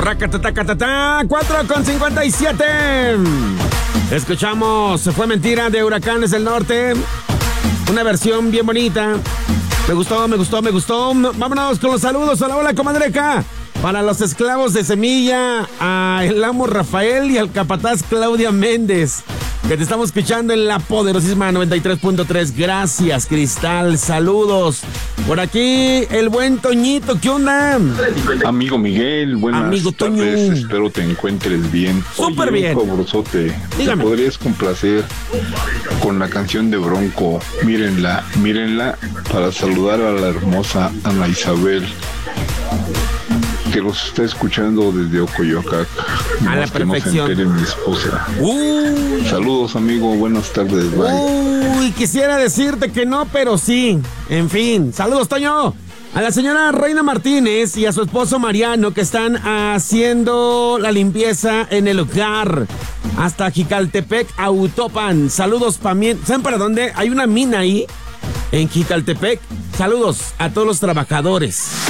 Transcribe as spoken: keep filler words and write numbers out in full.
Racatatatata, cuatro con cincuenta y siete. Escuchamos Se Fue Mentira de Huracanes del Norte. Una versión bien bonita. Me gustó, me gustó, me gustó. Vámonos con los saludos. Hola, hola, comadreca. Para los esclavos de Semilla, a el amo Rafael y al capataz Claudia Méndez, que te estamos escuchando en la poderosísima noventa y tres punto tres. Gracias, Cristal. Saludos. Por aquí, el buen Toñito. ¿Qué onda? Amigo Miguel, buenas Amigo tardes. Toño. Espero te encuentres bien. Súper Oye, bien. Un favorzote. Dígame. ¿Te podrías complacer con la canción de Bronco? Mírenla, mírenla, para saludar a la hermosa Ana Isabel, que los está escuchando desde Ocoyoacac. A la Más que no se perfección. entere mi esposa. Uy, Saludos, amigo. Buenas tardes. Bye. uy, quisiera decirte que no, pero sí. En fin, saludos, Toño. A la señora Reina Martínez y a su esposo Mariano, que están haciendo la limpieza en el hogar. Hasta Jicaltepec, Autopan. Saludos también. ¿Saben para dónde? Hay una mina ahí, en Jicaltepec. Saludos a todos los trabajadores.